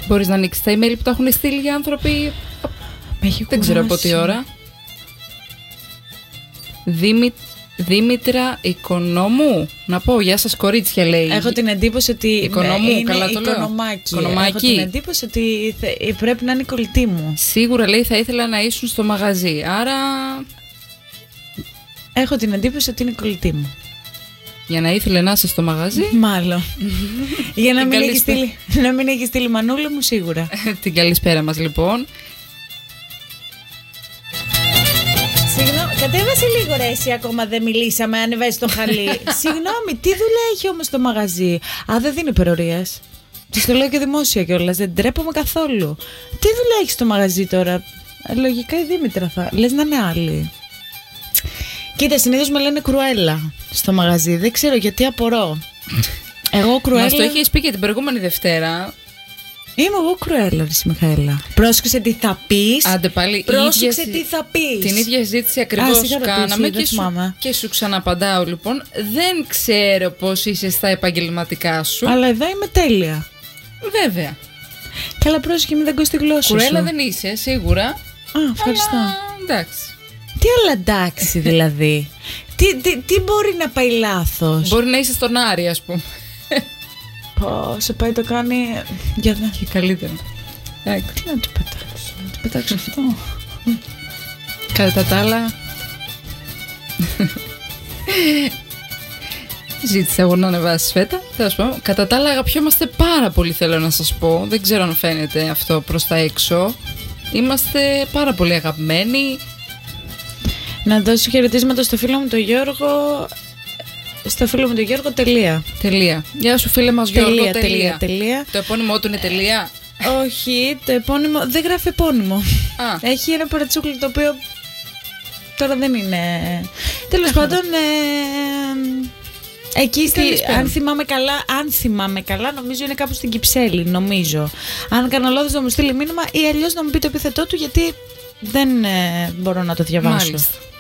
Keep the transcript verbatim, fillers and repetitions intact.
Μπορείς να ανοίξεις τα email που τα έχουν στείλει οι άνθρωποι. Δεν ξέρω από τι ώρα. Δήμη, Δήμητρα Οικονόμου. Να πω, γεια σας κορίτσια, λέει. Έχω την εντύπωση ότι Οικονόμου, είναι καλά το λέω. Οικονομάκι. Οικονομάκι. Έχω την εντύπωση ότι πρέπει να είναι η κολλητή μου. Σίγουρα, λέει, θα ήθελα να ήσουν στο μαγαζί. Άρα... Έχω την εντύπωση ότι είναι η κολλητή μου. Για να ήθελε να είσαι στο μαγαζί. Μάλλον. Για να μην, έχει στείλει, να μην έχει στείλει μανούλα μου, σίγουρα. Την καλησπέρα μας, λοιπόν. Συγγνώμη, κατέβασε λίγο ρε εσύ, ακόμα δεν μιλήσαμε, ανεβάζει το χαλί. Συγγνώμη, τι δουλειά έχει όμως το μαγαζί? Α, δεν δίνει υπερορίες. Της το λέω και δημόσια κιόλας, δεν τρέπομαι καθόλου. Τι δουλειά έχει στο μαγαζί τώρα? Λογικά η Δήμητρα θα... Λες να είναι άλλη. Κοίτα, συνήθως με λένε Κρουέλα στο μαγαζί, δεν ξέρω γιατί, απορώ. Εγώ Κρουέλα... Μας το έχεις πει και την προηγούμενη Δευτέρα. Είμαι εγώ Κρουέλα, ρε Μιχαέλα. Πρόσεξε τι θα πεις. Άντε πάλι. Πρόσεξε ίδια, τι θα πεις. Την ίδια συζήτηση ακριβώς κάναμε και σου, και σου ξαναπαντάω, λοιπόν. Δεν ξέρω πώς είσαι στα επαγγελματικά σου. Αλλά εδώ είμαι τέλεια. Βέβαια. Καλά, πρόσεχε, μην δαγκώσει τη γλώσσα σου. Κουρέλα δεν είσαι, σίγουρα. Α, ευχαριστώ. Αλλά, εντάξει. Τι άλλα εντάξει δηλαδή? τι, τι, τι μπορεί να πάει λάθος? Μπορεί να είσαι στον Άρη, ας πούμε. Πω, σε πάει το κάνει. Για δε. Και καλύτερα. Εντάξει. Τι να του πετάξω? Να του πετάξω αυτό. Κατά τα άλλα. Ζήτησα εγώ να ανεβάσεις φέτα. Τέλος πάντων. Κατά τα άλλα, αγαπιόμαστε πάρα πολύ, θέλω να σας πω. Δεν ξέρω αν φαίνεται αυτό προς τα έξω. Είμαστε πάρα πολύ αγαπημένοι. Να δώσω χαιρετίσματα στο φίλο μου τον Γιώργο. Στο φίλο μου τον Γιώργο, τελεία. Τελεία. Γεια σου, φίλε μας Γιώργο. Τελεία, τελεία, τελεία. Το επώνυμό του είναι τελεία. Όχι, το επώνυμο δεν γράφει επώνυμο. Α. Έχει ένα παρατσούκλι το οποίο τώρα δεν είναι. Τέλος πάντων, ε, εκεί στη, αν θυμάμαι καλά, αν θυμάμαι καλά, νομίζω είναι κάπου στην Κυψέλη, νομίζω. Αν κάνω λάθος να μου στείλει μήνυμα ή αλλιώς να μου πει το επίθετό του, γιατί δεν ε, μπορώ να το διαβάσω. Μάλιστα.